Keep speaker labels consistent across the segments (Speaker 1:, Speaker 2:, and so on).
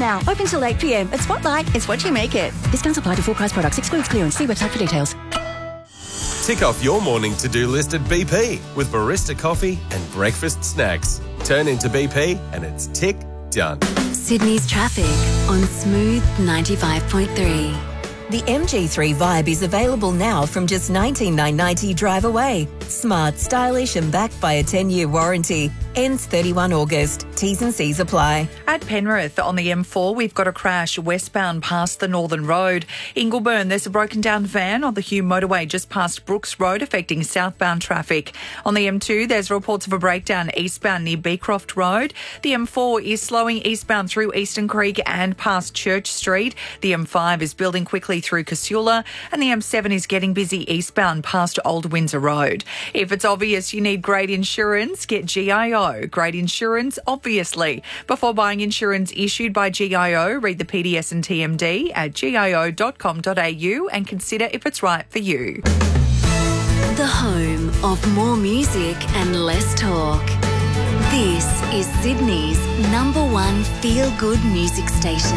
Speaker 1: now. Open till 8 p.m. At Spotlight, it's what you make it. Discounts apply to full price products. Excludes clearance. See website for details.
Speaker 2: Tick off your morning to-do list at BP with barista coffee and breakfast snacks. Turn into BP and it's tick done.
Speaker 3: Sydney's traffic on Smooth 95.3.
Speaker 4: The MG3 Vibe is available now from just $19,990 drive away. Smart, stylish and backed by a 10-year warranty. Ends 31 August. T's and C's apply.
Speaker 5: At Penrith on the M4, we've got a crash westbound past the Northern Road. Ingleburn, there's a broken down van on the Hume motorway just past Brooks Road affecting southbound traffic. On the M2, there's reports of a breakdown eastbound near Beecroft Road. The M4 is slowing eastbound through Eastern Creek and past Church Street. The M5 is building quickly through Casula, and the M7 is getting busy eastbound past Old Windsor Road. If it's obvious you need great insurance, get GIO. Great insurance, obviously. Before buying insurance issued by GIO, read the PDS and TMD at gio.com.au and consider if it's right for you.
Speaker 3: The home of more music and less talk. This is Sydney's #1 feel-good music station.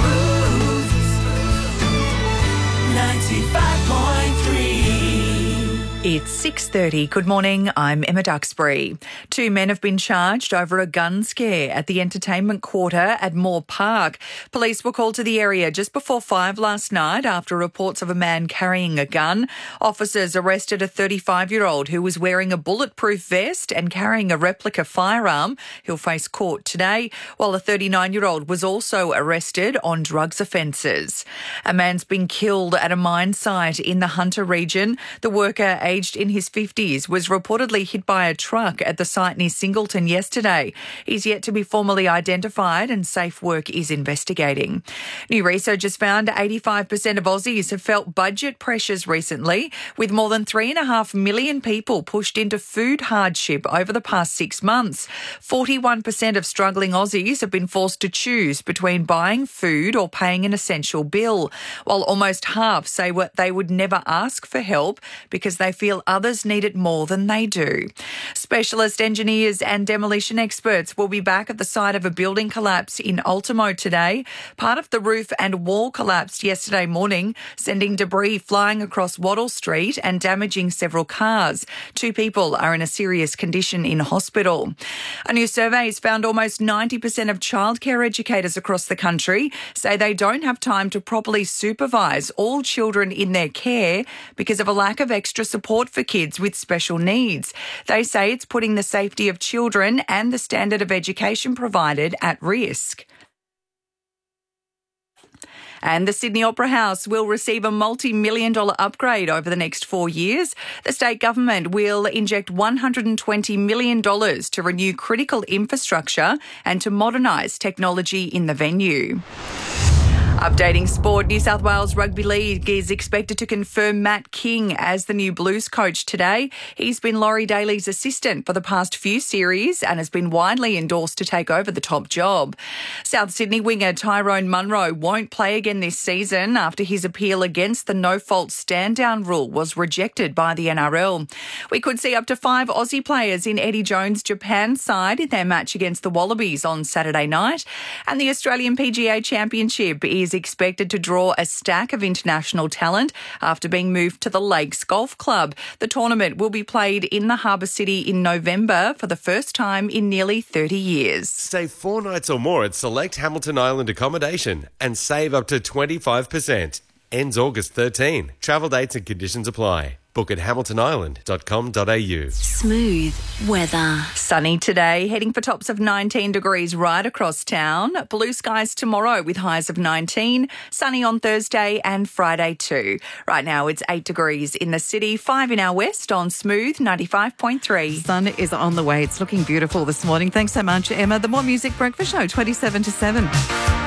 Speaker 6: 95.3.
Speaker 5: It's 6:30. Good morning. I'm Emma Duxbury. 2 men have been charged over a gun scare at the entertainment quarter at Moore Park. Police were called to the area just before 5 last night after reports of a man carrying a gun. Officers arrested a 35-year-old who was wearing a bulletproof vest and carrying a replica firearm. He'll face court today, while a 39-year-old was also arrested on drugs offences. A man's been killed at a mine site in the Hunter region. The worker, aged in his 50s, was reportedly hit by a truck at the site near Singleton yesterday. He's yet to be formally identified and Safe Work is investigating. New research has found 85% of Aussies have felt budget pressures recently, with more than 3.5 million people pushed into food hardship over the past 6 months. 41% of struggling Aussies have been forced to choose between buying food or paying an essential bill, while almost half say they would never ask for help because they feel others need it more than they do. Specialist engineers and demolition experts will be back at the site of a building collapse in Ultimo today. Part of the roof and wall collapsed yesterday morning, sending debris flying across Wattle Street and damaging several cars. 2 people are in a serious condition in hospital. A new survey has found almost 90% of childcare educators across the country say they don't have time to properly supervise all children in their care because of a lack of extra support for kids with special needs. They say it's putting the safety of children and the standard of education provided at risk. And the Sydney Opera House will receive a multi-million-dollar upgrade over the next 4 years. The state government will inject $120 million to renew critical infrastructure and to modernise technology in the venue. Updating sport, New South Wales Rugby League is expected to confirm Matt King as the new Blues coach today. He's been Laurie Daly's assistant for the past few series and has been widely endorsed to take over the top job. South Sydney winger Tyrone Munro won't play again this season after his appeal against the no-fault stand-down rule was rejected by the NRL. We could see up to 5 Aussie players in Eddie Jones' Japan side in their match against the Wallabies on Saturday night. And the Australian PGA Championship is expected to draw a stack of international talent after being moved to the Lakes Golf Club. The tournament will be played in the Harbour City in November for the first time in nearly 30 years.
Speaker 2: Stay 4 nights or more at select Hamilton Island accommodation and save up to 25%. Ends August 13. Travel dates and conditions apply. Book at hamiltonisland.com.au.
Speaker 3: Smooth weather.
Speaker 5: Sunny today, heading for tops of 19 degrees right across town. Blue skies tomorrow with highs of 19. Sunny on Thursday and Friday too. Right now it's 8 degrees in the city, 5 in our west on Smooth 95.3.
Speaker 7: Sun is on the way. It's looking beautiful this morning. Thanks so much, Emma. The More Music Breakfast Show, 27 to 7.